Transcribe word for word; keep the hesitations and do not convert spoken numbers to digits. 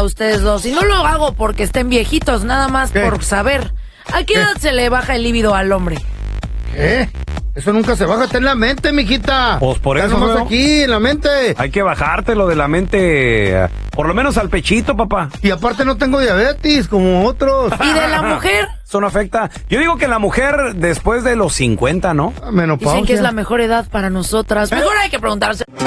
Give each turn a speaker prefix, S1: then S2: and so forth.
S1: ustedes dos. Y no lo hago porque estén viejitos, nada más
S2: ¿Qué?
S1: por saber. ¿A qué
S2: ¿Qué?
S1: edad se le baja el líbido al hombre?
S2: ¿Qué? Eso nunca se baja, está en la mente, mijita.
S3: Pues por
S2: Está
S3: eso,
S2: nomás
S3: ¿no?
S2: aquí, en la mente.
S3: Hay que bajártelo de la mente, eh, por lo menos al pechito, papá.
S2: Y aparte no tengo diabetes, como otros.
S1: ¿Y de la mujer?
S3: Eso no afecta. Yo digo que la mujer después de los cincuenta, ¿no?
S2: Menopausia.
S1: Dicen que es la mejor edad para nosotras. Mejor hay que preguntarse.